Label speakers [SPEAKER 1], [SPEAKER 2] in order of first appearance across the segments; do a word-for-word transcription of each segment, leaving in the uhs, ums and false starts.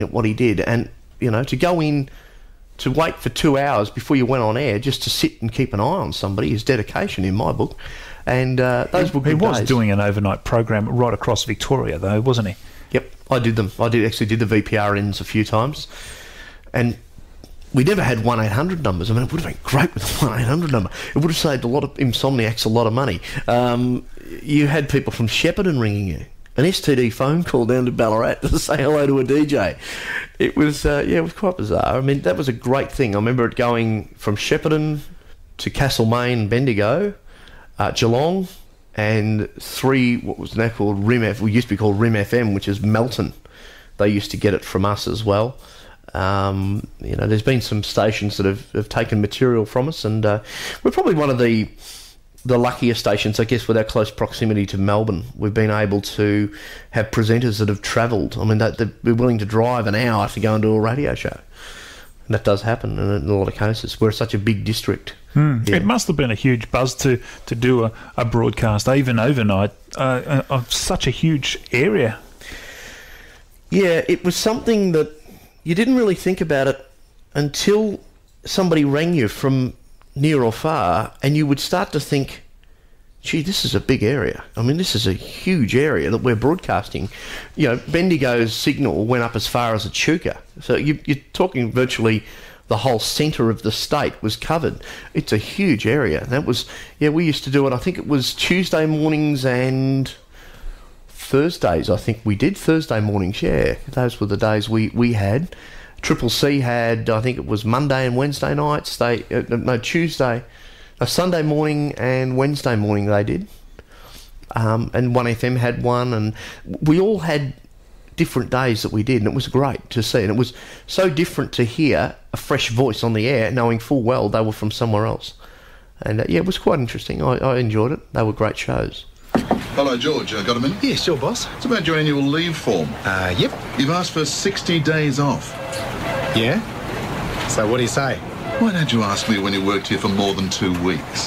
[SPEAKER 1] at what he did. And, you know, to go in, to wait for two hours before you went on air just to sit and keep an eye on somebody is dedication in my book. And uh, those were good
[SPEAKER 2] He was
[SPEAKER 1] days.
[SPEAKER 2] doing an overnight program right across Victoria, though, wasn't he?
[SPEAKER 1] Yep, I did them. I did actually did the V P R Ns a few times. And we never had one eight hundred numbers. I mean, it would have been great with a one eight hundred number. It would have saved a lot of insomniacs a lot of money. Um, you had people from Shepparton ringing you. An S T D phone call down to Ballarat to say hello to a D J. It was, uh, yeah, it was quite bizarre. I mean, that was a great thing. I remember it going from Shepparton to Castlemaine, Bendigo, uh, Geelong, and three, what was now called Rim F, we used to be called Rim F M, which is Melton. They used to get it from us as well. Um, you know, there's been some stations that have, have taken material from us, and uh, we're probably one of the the luckier stations, I guess, with our close proximity to Melbourne. We've been able to have presenters that have travelled. I mean, that they're willing to drive an hour to go and do a radio show. And that does happen in a, in a lot of cases. We're such a big district.
[SPEAKER 2] Hmm.
[SPEAKER 1] Yeah.
[SPEAKER 2] It must have been a huge buzz to, to do a, a broadcast, even overnight, uh, of such a huge area.
[SPEAKER 1] Yeah, it was something that you didn't really think about it until somebody rang you from near or far, and you would start to think, gee, this is a big area. I mean, this is a huge area that we're broadcasting. You know, Bendigo's signal went up as far as Echuca. So you, you're talking virtually the whole centre of the state was covered. It's a huge area. That was, yeah, we used to do it, I think it was Tuesday mornings and Thursdays, I think we did. Thursday mornings, yeah. Those were the days we, we had. Triple C had, I think it was Monday and Wednesday nights. They uh, no Tuesday, a Sunday morning and Wednesday morning they did. Um, and one F M had one, and we all had different days that we did, and it was great to see. And it was so different to hear a fresh voice on the air, knowing full well they were from somewhere else. And uh, yeah, it was quite interesting. I, I enjoyed it. They were great shows.
[SPEAKER 3] Hello, George. Uh, got a minute?
[SPEAKER 4] Yeah, sure, boss.
[SPEAKER 3] It's about your annual leave form.
[SPEAKER 4] Uh, yep.
[SPEAKER 3] You've asked for sixty days off.
[SPEAKER 4] Yeah? So what do you say?
[SPEAKER 3] Why don't you ask me when you worked here for more than two weeks?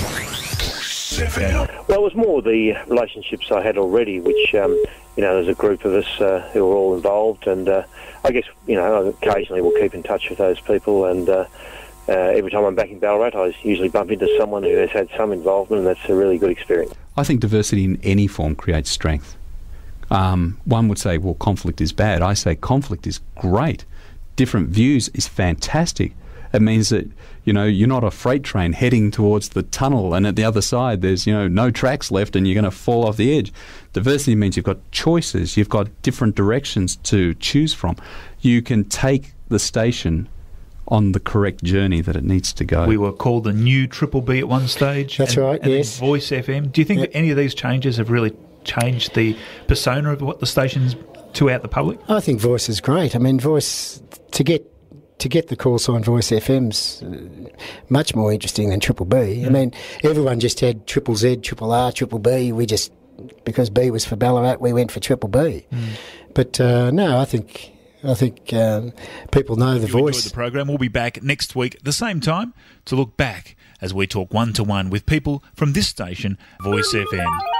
[SPEAKER 5] Well, it was more the relationships I had already, which, um, you know, there's a group of us uh, who were all involved, and uh, I guess, you know, occasionally we'll keep in touch with those people, and uh, uh, every time I'm back in Ballarat, I usually bump into someone who has had some involvement, and that's a really good experience.
[SPEAKER 6] I think diversity in any form creates strength. Um, one would say, well, conflict is bad. I say conflict is great. Different views is fantastic. It means that, you know, you're not a freight train heading towards the tunnel and at the other side there's, you know, no tracks left and you're going to fall off the edge. Diversity means you've got choices. You've got different directions to choose from. You can take the station on the correct journey that it needs to go.
[SPEAKER 2] We were called the new Triple B at one stage.
[SPEAKER 4] That's
[SPEAKER 2] and,
[SPEAKER 4] right,
[SPEAKER 2] and
[SPEAKER 4] yes.
[SPEAKER 2] then Voice F M. Do you think
[SPEAKER 4] Yep.
[SPEAKER 2] that any of these changes have really changed the persona of what the station's to out the public?
[SPEAKER 4] I think Voice is great. I mean, Voice, to get to get the call sign Voice F M's uh, much more interesting than Triple B.
[SPEAKER 2] Mm.
[SPEAKER 4] I mean, everyone just had Triple Z, Triple R, Triple B. We just, because B was for Ballarat, we went for Triple B.
[SPEAKER 2] Mm.
[SPEAKER 4] But uh, no, I think I think um, people know the
[SPEAKER 2] If you
[SPEAKER 4] voice.
[SPEAKER 2] enjoyed the program, we'll be back next week at the same time to look back as we talk one-to-one with people from this station, Voice F M.